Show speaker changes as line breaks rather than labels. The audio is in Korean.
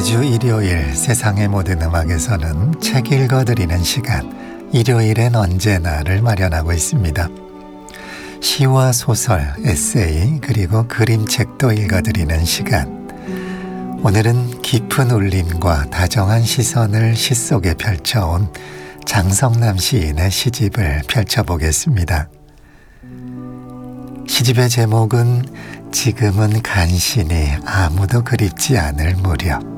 매주 일요일 세상의 모든 음악에서는 책 읽어드리는 시간, 일요일엔 언제나를 마련하고 있습니다. 시와 소설, 에세이, 그리고 그림책도 읽어드리는 시간. 오늘은 깊은 울림과 다정한 시선을 시 속에 펼쳐온 장성남 시인의 시집을 펼쳐보겠습니다. 시집의 제목은 지금은 간신히 아무도 그립지 않을 무렵.